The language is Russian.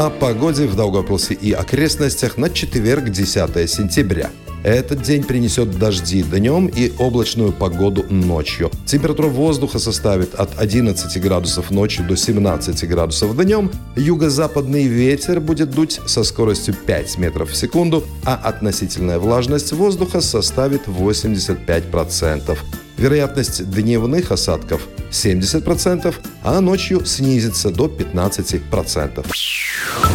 О погоде в Даугавпилсе и окрестностях на четверг, 10 сентября. Этот день принесет дожди днем и облачную погоду ночью. Температура воздуха составит от 11 градусов ночью до 17 градусов днем. Юго-западный ветер будет дуть со скоростью 5 метров в секунду, а относительная влажность воздуха составит 85%. Вероятность дневных осадков 70%, а ночью снизится до 15%.